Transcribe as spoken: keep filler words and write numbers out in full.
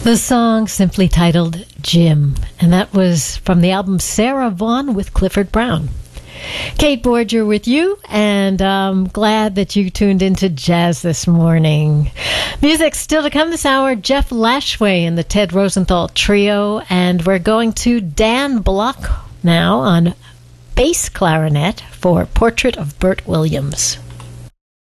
The song simply titled Jim, and that was from the album Sarah Vaughan with Clifford Brown. Kate Borger with you, and I'm glad that you tuned into jazz this morning. Music still to come this hour, Jeff Lashway and the Ted Rosenthal Trio, and we're going to Dan Block now on bass clarinet for Portrait of Bert Williams.